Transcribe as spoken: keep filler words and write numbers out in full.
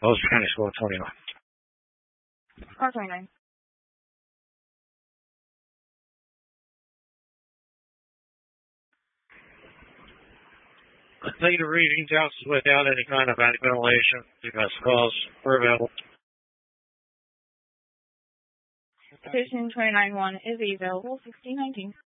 Ulster County School twenty-one. Car twenty-nine. Theta readings out without any kind of ventilation because calls were available. Station twenty-nine one is available, sixteen nineteen.